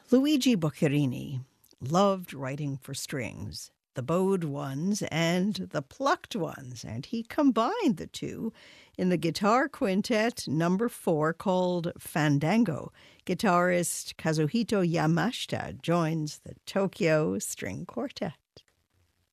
Luigi Boccherini loved writing for strings, the bowed ones and the plucked ones, and he combined the two in the guitar quintet number 4 called Fandango. Guitarist Kazuhito Yamashita joins the Tokyo String Quartet.